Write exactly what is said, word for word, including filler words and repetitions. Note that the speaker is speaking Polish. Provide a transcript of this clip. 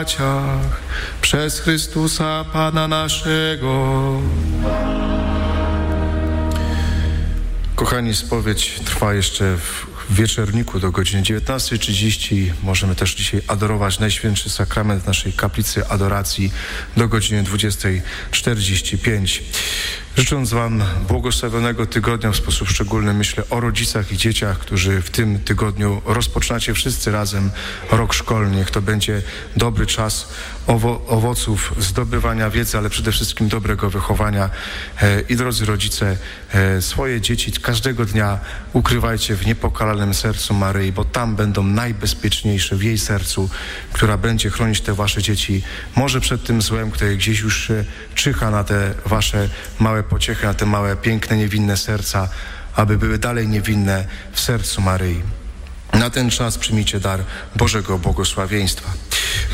braciach, przez Chrystusa Pana naszego. Kochani, spowiedź trwa jeszcze w wieczorniku do godziny dziewiętnastej trzydzieści. Możemy też dzisiaj adorować Najświętszy Sakrament w naszej kaplicy adoracji do godziny dwudziestej czterdzieści pięć. Życząc Wam błogosławionego tygodnia, w sposób szczególny myślę o rodzicach i dzieciach, którzy w tym tygodniu rozpoczynacie wszyscy razem rok szkolny. Niech to będzie dobry czas owo- owoców zdobywania wiedzy, ale przede wszystkim dobrego wychowania. E, I drodzy rodzice, e, swoje dzieci każdego dnia ukrywajcie w niepokalalnym sercu Maryi, bo tam będą najbezpieczniejsze, w jej sercu, która będzie chronić te wasze dzieci. Może przed tym złem, które gdzieś już się czyha na te wasze małe pociechy, na te małe, piękne, niewinne serca, aby były dalej niewinne w sercu Maryi. Na ten czas przyjmijcie dar Bożego błogosławieństwa.